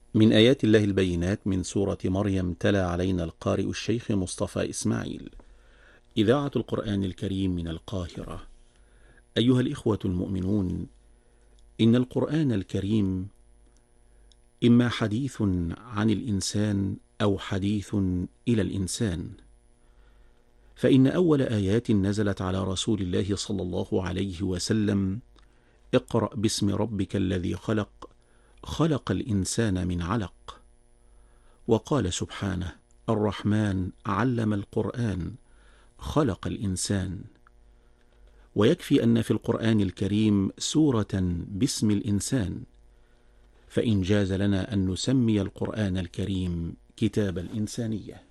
من آيات الله البينات من سورة مريم تلا علينا القارئ الشيخ مصطفى إسماعيل. إذاعة القرآن الكريم من القاهرة. أيها الإخوة المؤمنون، إن القرآن الكريم إما حديث عن الإنسان أو حديث إلى الإنسان، فإن أول آيات نزلت على رسول الله صلى الله عليه وسلم: اقرأ باسم ربك الذي خلق، خلق الإنسان من علق. وقال سبحانه: الرحمن علم القرآن، خلق الإنسان. ويكفي أن في القرآن الكريم سورة باسم الإنسان، فإن جاز لنا أن نسمي القرآن الكريم كتاب الإنسانية.